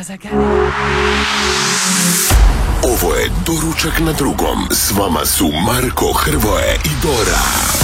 Ovo je Doručak na drugom. S vama su Marko, Hrvoje i Dora.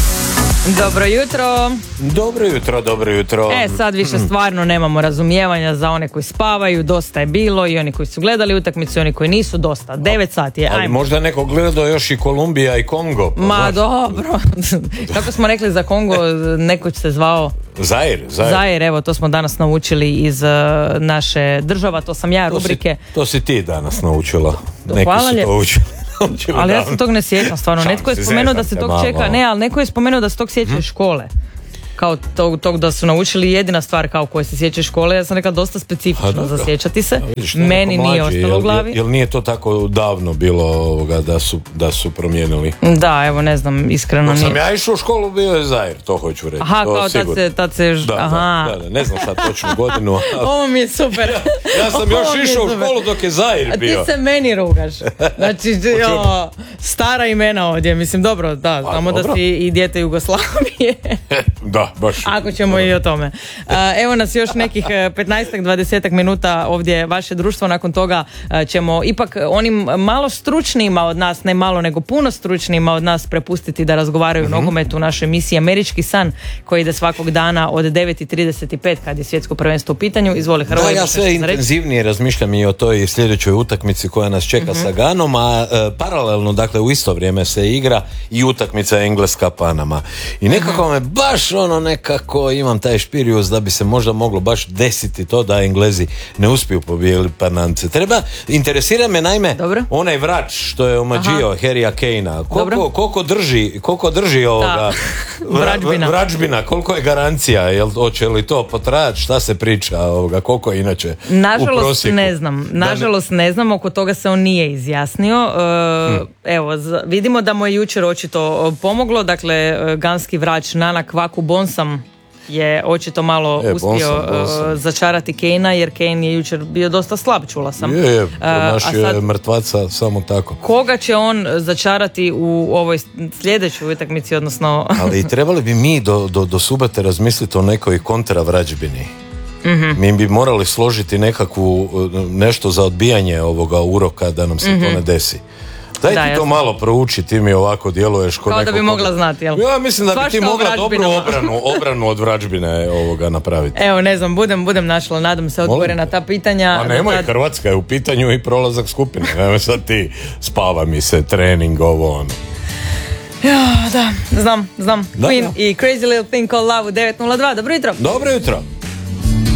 Dobro jutro. Dobro jutro, dobro jutro. Sad više stvarno nemamo razumijevanja za one koji spavaju, dosta je bilo, i oni koji su gledali utakmicu i oni koji nisu, dosta. 9 sati je, Ali ajmo. možda neko gledao još i Kolumbija i Kongo. Pa Ma znaš. dobro. Kako smo rekli za Kongo, nekoć se zvao Zair. Evo to smo danas naučili iz naše država, to sam ja, rubrike. To si ti danas naučila. Neki Hvala su lijepo. to učili. Ali ja se tog ne sjećam stvarno. Netko je spomenuo da se tog čeka, ali neko je spomenuo da se tog sjeća iz škole. Kao tog da su naučili, jedina stvar kao koje se sjeća iz škole. Ja sam rekla dosta specifično za sjećati se. Vidiš, meni nije ostalo u glavi. Jel nije to tako davno bilo da su promijenili? Da, evo ne znam, iskreno Dok nije. sam ja išao u školu, bio je Zair, to hoću reći. Aha, to kao tad se aha. Da, ne znam sad točnu godinu. Ovo mi je super. Ja sam još išao u školu dok je Zair A bio. ti se meni rugaš. Znači, stara imena ovdje. Mislim, dobro, da, znamo da si i dijete Jugoslavije. Da, baš. Ako ćemo i o tome. Evo nas još nekih 15-20 minuta ovdje vaše društvo. Nakon toga ćemo ipak onim malo stručnijima od nas, ne malo nego puno stručnijima od nas prepustiti da razgovaraju o nogometu u našoj emisiji Američki san, koji ide svakog dana od 9:35 kad je svjetsko prvenstvo u pitanju. Izvoli, Hrvoje. Ja sve intenzivnije razmišljam i o toj sljedećoj utakmici koja nas čeka sa Ganom, a paralelno, dakle u isto vrijeme se igra i utakmica Engleska-Panama. I nekako me baš nekako imam taj špirius da bi se možda moglo baš desiti to da Englezi ne uspiju pobijediti Panamce. Interesira me naime onaj vrač što je omađio Harrya Kanea. Koliko drži ovoga vračbina, koliko je garancija, hoće li to potrajati, šta se priča, koliko je inače nažalost, u prosjeku? Nažalost ne znam, oko toga se on nije izjasnio. Evo, vidimo da mu je jučer očito pomoglo, dakle ganski vrač Nana Kvaku Bonsam je očito malo uspio začarati Kanea, jer Kane je jučer bio dosta slab, čula sam. Pronašio mrtvaca samo tako. Koga će on začarati u ovoj sljedećoj utakmici, odnosno... Ali trebali bi mi do subote razmisliti o nekoj kontravrađbini. Mi bi morali složiti nešto za odbijanje ovoga uroka da nam se to ne desi. Daj ti to malo prouči, ti mi ovako djeluješ kao da bi mogla znati, jel? Ja mislim da bi ti mogla dobru obranu od vrađbine ovoga napraviti. Evo, ne znam, budem našla, nadam se, odgovore na ta pitanja. A nemoj, Hrvatska je u pitanju i prolazak skupine. Nemoj sad ti, spava mi se, trening, ovo ono. Ja, da, znam. Queen i Crazy Little Thing Called Love u 9:02. Dobro jutro. Dobro jutro.